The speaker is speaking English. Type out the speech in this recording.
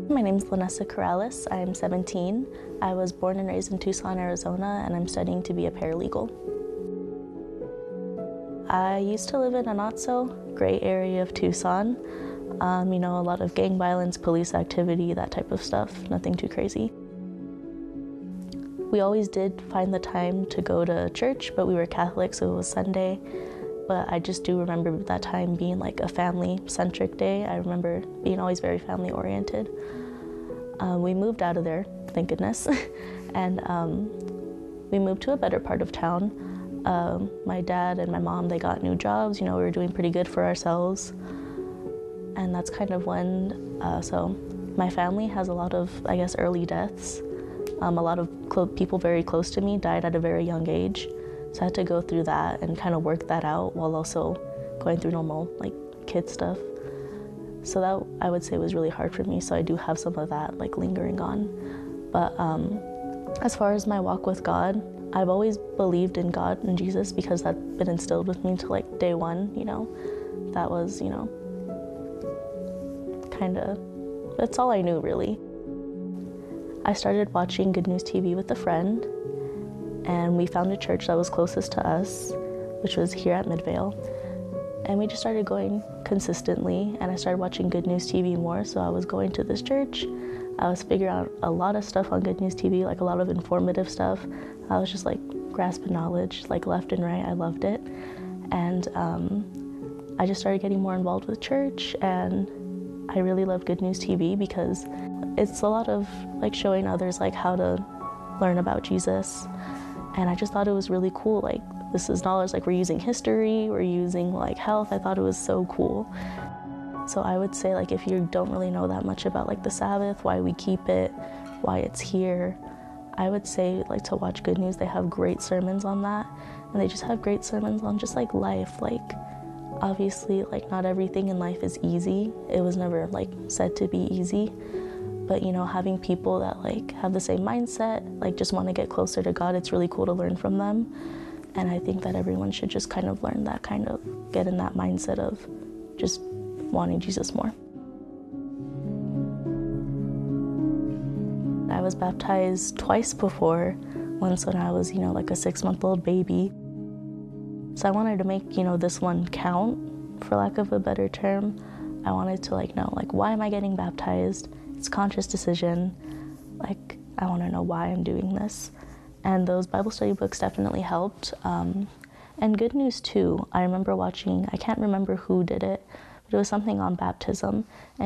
My name is Lanessa Corrales. I'm 17. I was born and raised in Tucson, Arizona, and I'm studying to be a paralegal. I used to live in a not-so-great area of Tucson. A lot of gang violence, police activity, that type of stuff, nothing too crazy. We always did find the time to go to church, but we were Catholic, so it was Sunday. But I just do remember that time being like a family-centric day. I remember being always very family-oriented. We moved out of there, thank goodness, and we moved to a better part of town. My dad and my mom, they got new jobs. We were doing pretty good for ourselves. And that's kind of when, so my family has a lot of, early deaths. A lot of people very close to me died at a very young age. So I had to go through that and kind of work that out while also going through normal, kid stuff. So that, I would say, was really hard for me. So I do have some of that, lingering on. But as far as my walk with God, I've always believed in God and Jesus because that's been instilled with me to, day one, That was, that's all I knew, really. I started watching Good News TV with a friend, and we found a church that was closest to us, which was here at Midvale. And we just started going consistently, and I started watching Good News TV more, so I was going to this church. I was figuring out a lot of stuff on Good News TV, a lot of informative stuff. I was just grasping knowledge, left and right. I loved it. And I just started getting more involved with church, and I really love Good News TV because it's a lot of showing others how to learn about Jesus. And I just thought it was really cool. This is knowledge, we're using history, we're using health. I thought it was so cool. So I would say if you don't really know that much about the Sabbath, why we keep it, why it's here, I would say to watch Good News. They have great sermons on that, and they just have great sermons on just life. Obviously not everything in life is easy. It was never said to be easy. But having people that have the same mindset, just want to get closer to God, it's really cool to learn from them. And I think that everyone should just kind of learn that, get in that mindset of just wanting Jesus more. I was baptized twice before, once when I was, a 6-month-old baby. So I wanted to make, this one count, for lack of a better term. I wanted to know, why am I getting baptized? It's a conscious decision. I want to know why I'm doing this. And those Bible study books definitely helped. And Good News too. I remember watching, I can't remember who did it, but it was something on baptism.